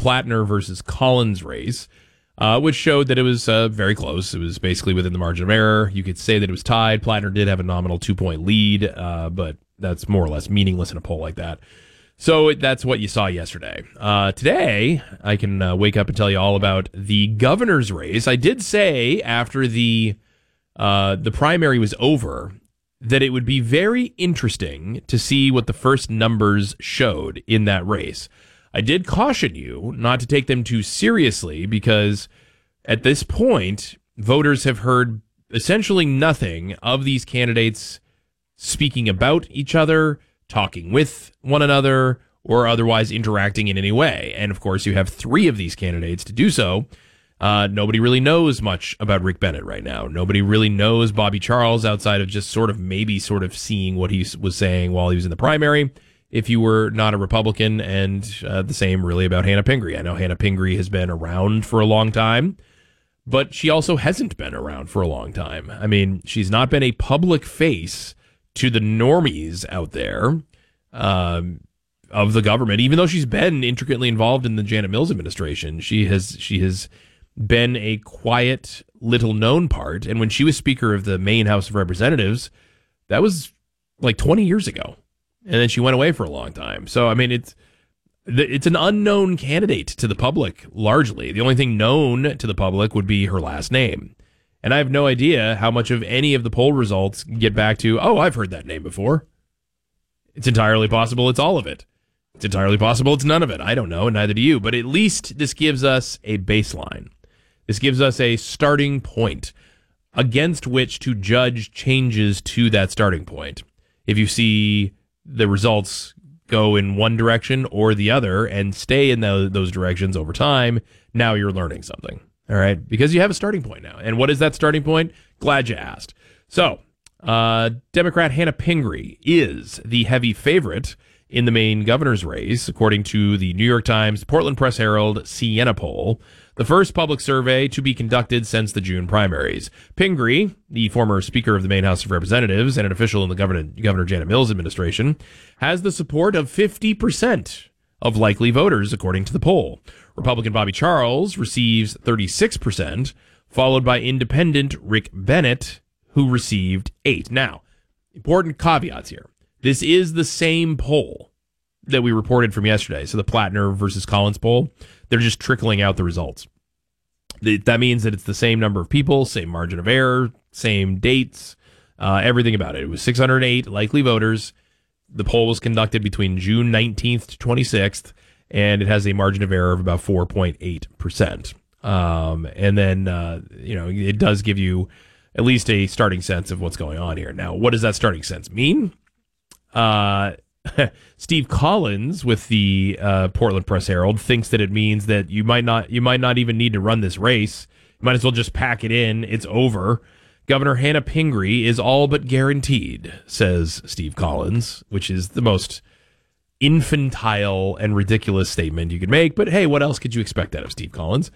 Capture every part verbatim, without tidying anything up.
Plattner versus Collins race, uh, which showed that it was uh, very close. It was basically within the margin of error. You could say that it was tied. Plattner did have a nominal two-point lead, uh, but that's more or less meaningless in a poll like that. So that's what you saw yesterday. Uh, today, I can uh, wake up and tell you all about the governor's race. I did say after the uh, the primary was over that it would be very interesting to see what the first numbers showed in that race. I did caution you not to take them too seriously because at this point, voters have heard essentially nothing of these candidates speaking about each other, talking with one another, or otherwise interacting in any way. And of course, you have three of these candidates to do so. Uh, nobody really knows much about Rick Bennett right now. Nobody really knows Bobby Charles outside of just sort of maybe sort of seeing what he was saying while he was in the primary, if you were not a Republican, and uh, the same really about Hannah Pingree. I know Hannah Pingree has been around for a long time, but she also hasn't been around for a long time. I mean, she's not been a public face to the normies out there um, of the government, even though she's been intricately involved in the Janet Mills administration. She has she has been a quiet, little-known part. And when she was Speaker of the Maine House of Representatives, that was like twenty years ago. And then she went away for a long time. So, I mean, it's it's an unknown candidate to the public, largely. The only thing known to the public would be her last name. And I have no idea how much of any of the poll results get back to, oh, I've heard that name before. It's entirely possible it's all of it. It's entirely possible it's none of it. I don't know, and neither do you. But at least this gives us a baseline. This gives us a starting point against which to judge changes to that starting point. If you see the results go in one direction or the other and stay in those, those directions over time, now you're learning something. All right, because you have a starting point now. And what is that starting point? Glad you asked. So, uh, Democrat Hannah Pingree is the heavy favorite in the Maine governor's race, according to the New York Times, Portland Press Herald, Siena poll, the first public survey to be conducted since the June primaries. Pingree, the former Speaker of the Maine House of Representatives and an official in the Governor, Governor Janet Mills administration, has the support of fifty percent of likely voters, according to the poll. Republican Bobby Charles receives thirty-six percent, followed by independent Rick Bennett, who received eight. Now, important caveats here. This is the same poll that we reported from yesterday. So the Plattner versus Collins poll, they're just trickling out the results. That means that it's the same number of people, same margin of error, same dates, uh, everything about it. It was six hundred eight likely voters. The poll was conducted between June nineteenth to twenty-sixth, and it has a margin of error of about four point eight percent. Um, and then, uh, you know, it does give you at least a starting sense of what's going on here. Now, what does that starting sense mean? Uh, Steve Collins with the uh, Portland Press Herald thinks that it means that you might not you might not even need to run this race. You might as well just pack it in. It's over. Governor Hannah Pingree is all but guaranteed, says Steve Collins, which is the most infantile and ridiculous statement you could make. But hey, what else could you expect out of Steve Collins?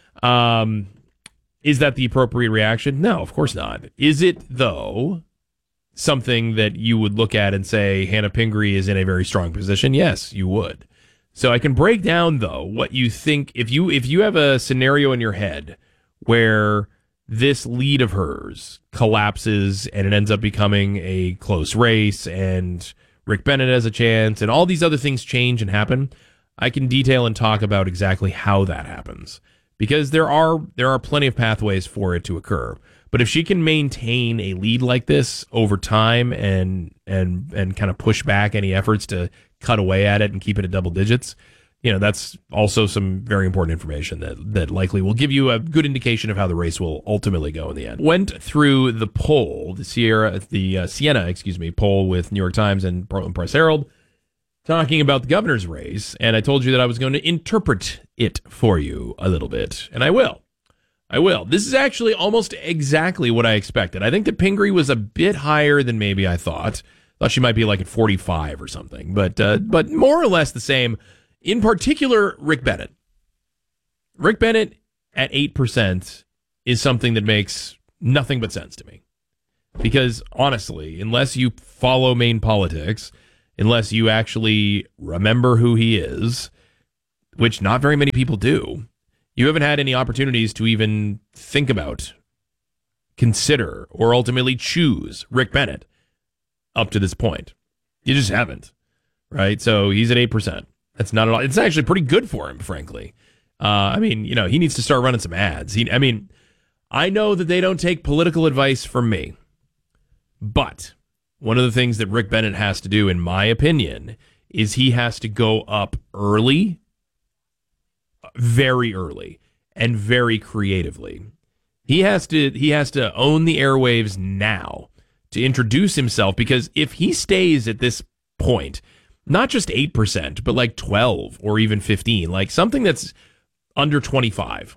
Um, is that the appropriate reaction? No, of course not. Is it, though, something that you would look at and say Hannah Pingree is in a very strong position? Yes, you would. So I can break down, though, what you think. If you if you have a scenario in your head where this lead of hers collapses and it ends up becoming a close race and Rick Bennett has a chance and all these other things change and happen, I can detail and talk about exactly how that happens, because there are there are plenty of pathways for it to occur. But if she can maintain a lead like this over time and and and kind of push back any efforts to cut away at it and keep it at double digits, you know, that's also some very important information that, that likely will give you a good indication of how the race will ultimately go in the end. Went through the poll, the Sierra, the uh, Siena, excuse me, poll with New York Times and Portland Press Herald, talking about the governor's race, and I told you that I was going to interpret it for you a little bit, and I will. I will. This is actually almost exactly what I expected. I think that Pingree was a bit higher than maybe I thought. Thought she might be like at forty-five or something, but uh, but more or less the same. In particular, Rick Bennett. Rick Bennett at eight percent is something that makes nothing but sense to me. Because, honestly, unless you follow Maine politics, unless you actually remember who he is, which not very many people do. You haven't had any opportunities to even think about, consider, or ultimately choose Rick Bennett up to this point. You just haven't, right? So he's at eight percent. That's not at all. It's actually pretty good for him, frankly. Uh, I mean, you know, he needs to start running some ads. He, I mean, I know that they don't take political advice from me, but one of the things that Rick Bennett has to do, in my opinion, is he has to go up early, very early, and very creatively. He has to he has to own the airwaves now to introduce himself, because if he stays at this point, not just eight percent, but like twelve or even fifteen, like something that's under twenty-five.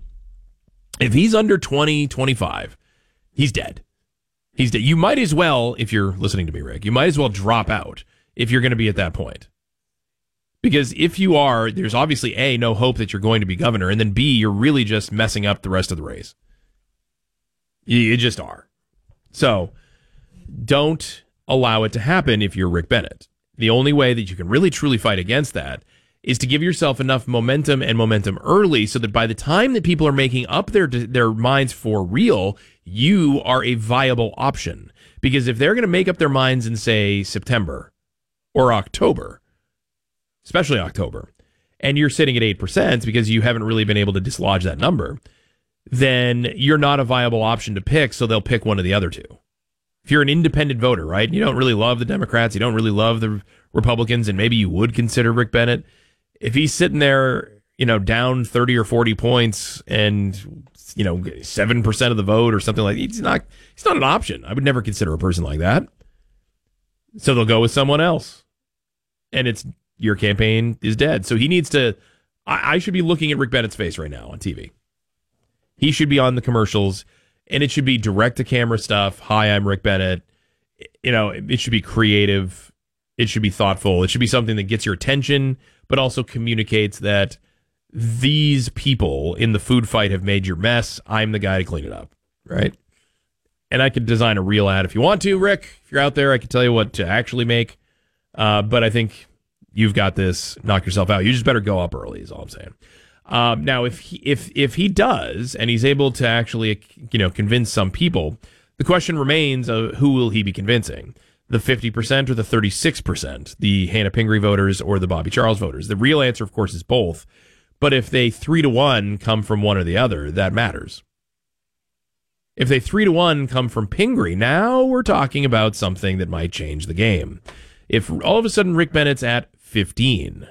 If he's under twenty, twenty-five, he's dead. He's dead. You might as well, if you're listening to me, Rick, you might as well drop out if you're going to be at that point. Because if you are, there's obviously A, no hope that you're going to be governor, and then B, you're really just messing up the rest of the race. You, you just are. So don't allow it to happen if you're Rick Bennett. The only way that you can really truly fight against that is to give yourself enough momentum and momentum early so that by the time that people are making up their their minds for real, you are a viable option. Because if they're going to make up their minds in, say, September or October, especially October, and you're sitting at eight percent because you haven't really been able to dislodge that number, then you're not a viable option to pick, so they'll pick one of the other two. If you're an independent voter, right, you don't really love the Democrats, you don't really love the Republicans, and maybe you would consider Rick Bennett, if he's sitting there, you know, down thirty or forty points and, you know, seven percent of the vote or something like that, he's not, he's not an option. I would never consider a person like that. So they'll go with someone else. And it's, your campaign is dead. So he needs to, I, I should be looking at Rick Bennett's face right now on T V. He should be on the commercials, and it should be direct to camera stuff. Hi, I'm Rick Bennett. You know, it should be creative. It should be thoughtful. It should be something that gets your attention, but also communicates that these people in the food fight have made your mess. I'm the guy to clean it up, right? And I could design a real ad if you want to, Rick. If you're out there, I can tell you what to actually make. Uh, but I think you've got this. Knock yourself out. You just better go up early is all I'm saying. Um, now, if he, if if he does, and he's able to actually, you know, convince some people, the question remains: uh, who will he be convincing? The fifty percent or the thirty-six percent? The Hannah Pingree voters or the Bobby Charles voters? The real answer, of course, is both. But if they three to one come from one or the other, that matters. If they three to one come from Pingree, now we're talking about something that might change the game. If all of a sudden Rick Bennett's at fifteen,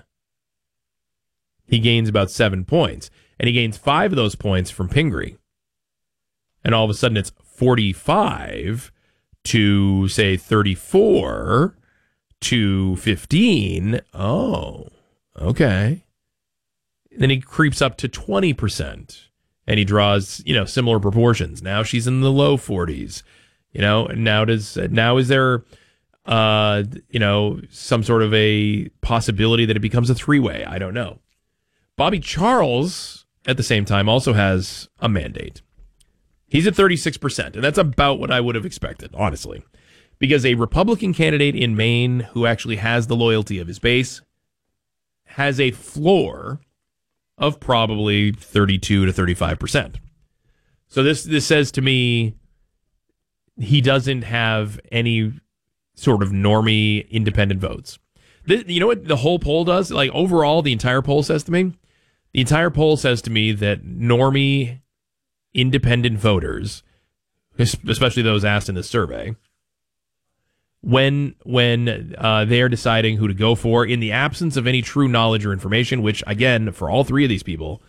he gains about seven points, and he gains five of those points from Pingree, and all of a sudden it's forty-five to, say, thirty-four to fifteen. Oh, okay. Then he creeps up to twenty percent, and he draws, you know, similar proportions. Now she's in the low forties. You know, and now does now is there uh, you know, some sort of a possibility that it becomes a three-way? I don't know. Bobby Charles, at the same time, also has a mandate. He's at thirty-six percent, and that's about what I would have expected, honestly. Because a Republican candidate in Maine who actually has the loyalty of his base has a floor of probably thirty-two to thirty-five percent. So this this says to me he doesn't have any sort of normie independent votes. This, you know what the whole poll does? Like overall, the entire poll says to me, the entire poll says to me that normie independent voters, especially those asked in this survey, when when uh, they are deciding who to go for, in the absence of any true knowledge or information, which, again, for all three of these people,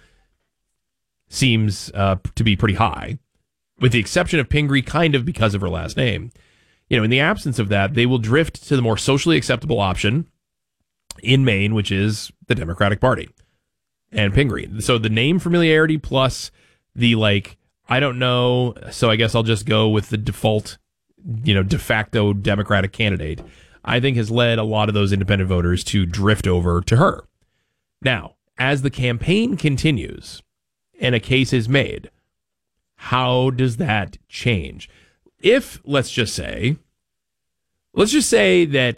seems uh, to be pretty high, with the exception of Pingree, kind of because of her last name. You know, in the absence of that, they will drift to the more socially acceptable option in Maine, which is the Democratic Party and Pingree. So the name familiarity plus the, like, I don't know, so I guess I'll just go with the default, you know, de facto Democratic candidate, I think has led a lot of those independent voters to drift over to her. Now, as the campaign continues and a case is made, how does that change? If, let's just say, let's just say that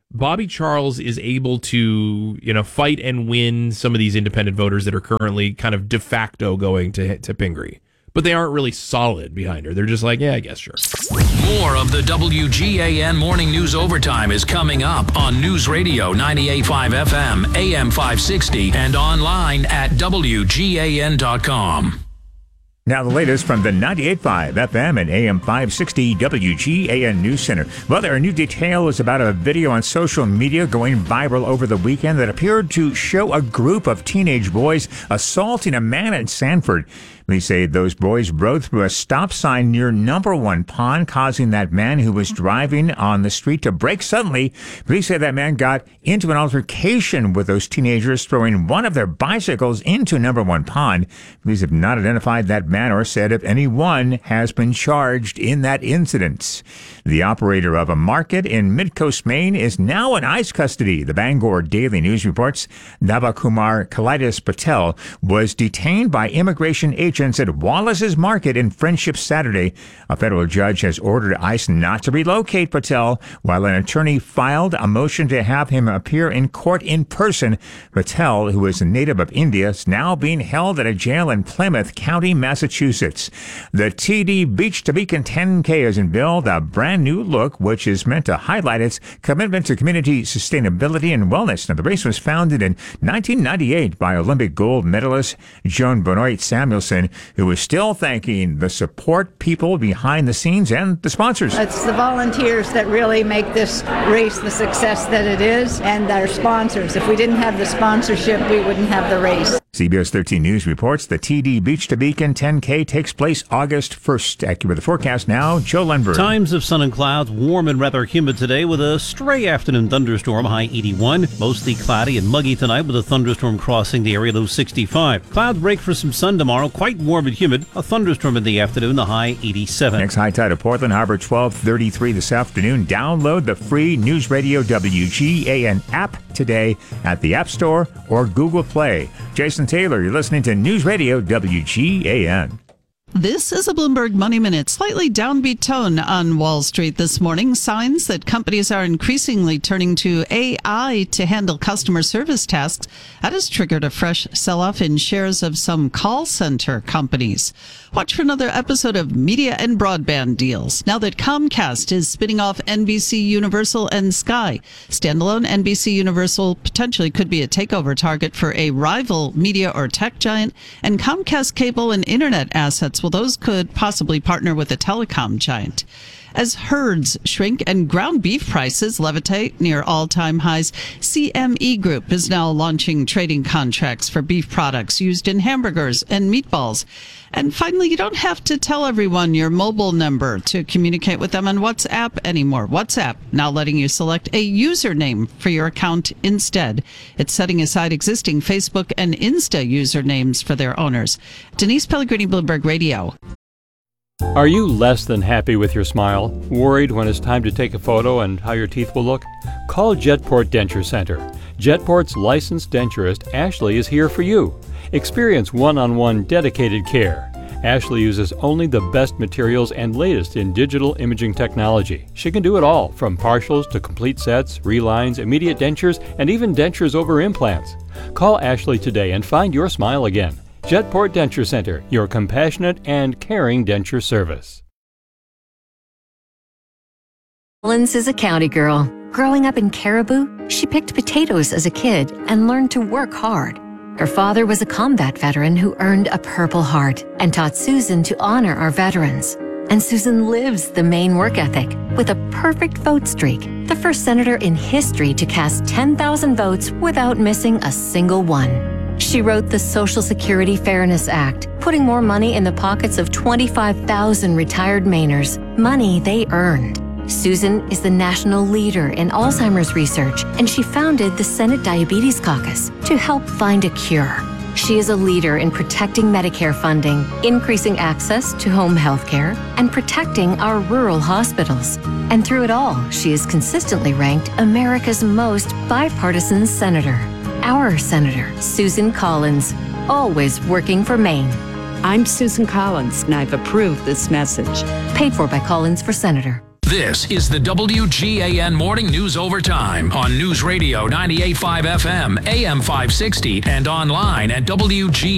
Bobby Charles is able to, you know, fight and win some of these independent voters that are currently kind of de facto going to to Pingree. But they aren't really solid behind her. They're just like, yeah, I guess, sure. More of the W G A N Morning News Overtime is coming up on News Radio ninety-eight point five F M, A M five sixty, and online at W G A N dot com. Now the latest from the ninety-eight point five F M and A M five sixty W G A N News Center. Well, there are new details about a video on social media going viral over the weekend that appeared to show a group of teenage boys assaulting a man in Sanford. They say those boys rode through a stop sign near Number One Pond, causing that man who was driving on the street to brake suddenly. Police say that man got into an altercation with those teenagers, throwing one of their bicycles into Number One Pond. Police have not identified that man or said if anyone has been charged in that incident. The operator of a market in Midcoast, Maine, is now in ICE custody. The Bangor Daily News reports Navakumar Kalidas Patel was detained by immigration agents at Wallace's Market in Friendship Saturday. A federal judge has ordered ICE not to relocate Patel, while an attorney filed a motion to have him appear in court in person. Patel, who is a native of India, is now being held at a jail in Plymouth County, Massachusetts. The T D Beach to Beacon ten K has unveiled a brand new look, which is meant to highlight its commitment to community sustainability and wellness. Now, the race was founded in nineteen ninety-eight by Olympic gold medalist Joan Benoit Samuelson, who is still thanking the support people behind the scenes and the sponsors. It's the volunteers that really make this race the success that it is, and our sponsors. If we didn't have the sponsorship, we wouldn't have the race. C B S thirteen News reports the T D Beach to Beacon ten K takes place August first. Accurate the forecast now, Joe Lundberg. Times of sun and clouds, warm and rather humid today with a stray afternoon thunderstorm, high eighty-one. Mostly cloudy and muggy tonight with a thunderstorm crossing the area, low sixty-five. Clouds break for some sun tomorrow, quite warm and humid. A thunderstorm in the afternoon, the high eighty-seven. Next high tide of Portland Harbor, twelve thirty-three this afternoon. Download the free News Radio W G A N app today at the App Store or Google Play. Jason Taylor, you're listening to News Radio W G A N. This is a Bloomberg Money Minute. Slightly downbeat tone on Wall Street this morning. Signs that companies are increasingly turning to A I to handle customer service tasks. That has triggered a fresh sell-off in shares of some call center companies. Watch for another episode of Media and Broadband Deals. Now that Comcast is spinning off N B C Universal and Sky, standalone N B C Universal potentially could be a takeover target for a rival media or tech giant, and Comcast cable and internet assets, well, those could possibly partner with a telecom giant. As herds shrink and ground beef prices levitate near all-time highs, C M E Group is now launching trading contracts for beef products used in hamburgers and meatballs. And finally, you don't have to tell everyone your mobile number to communicate with them on WhatsApp anymore. WhatsApp now letting you select a username for your account instead. It's setting aside existing Facebook and Insta usernames for their owners. Denise Pellegrini, Bloomberg Radio. Are you less than happy with your smile? Worried when it's time to take a photo and how your teeth will look? Call Jetport Denture Center. Jetport's licensed denturist, Ashley, is here for you. Experience one-on-one dedicated care. Ashley uses only the best materials and latest in digital imaging technology. She can do it all, from partials to complete sets, relines, immediate dentures, and even dentures over implants. Call Ashley today and find your smile again. Jetport Denture Center, your compassionate and caring denture service. Collins is a county girl. Growing up in Caribou, she picked potatoes as a kid and learned to work hard. Her father was a combat veteran who earned a Purple Heart and taught Susan to honor our veterans. And Susan lives the Maine work ethic with a perfect vote streak, the first senator in history to cast ten thousand votes without missing a single one. She wrote the Social Security Fairness Act, putting more money in the pockets of twenty-five thousand retired Mainers, money they earned. Susan is the national leader in Alzheimer's research, and she founded the Senate Diabetes Caucus to help find a cure. She is a leader in protecting Medicare funding, increasing access to home health care, and protecting our rural hospitals. And through it all, she is consistently ranked America's most bipartisan senator. Our Senator, Susan Collins, always working for Maine. I'm Susan Collins, and I've approved this message. Paid for by Collins for Senator. This is the W G A N Morning News Overtime on News Radio ninety-eight point five F M, A M five sixty, and online at W G A N.